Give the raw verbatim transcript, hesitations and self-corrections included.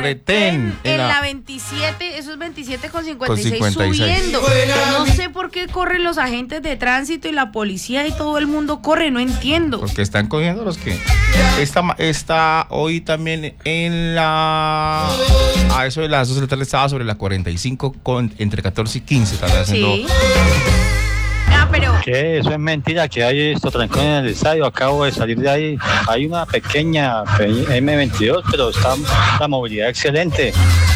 retén. En, en la... la veintisiete, eso es veintisiete con cincuenta y seis, con cincuenta y seis subiendo. No sé por qué corren los agentes de tránsito y la policía y todo el mundo corre, no entiendo. Porque están cogiendo los que... Esta, esta hoy también en la... A eso de las dos de la tarde estaba sobre la cuarenta y cinco con entre catorce y quince. Estaba haciendo... Sí. Ah, pero... Que eso es mentira, que hay esto trancón en el estadio. Acabo de salir de ahí. Hay una pequeña eme veintidós, pero está la movilidad excelente.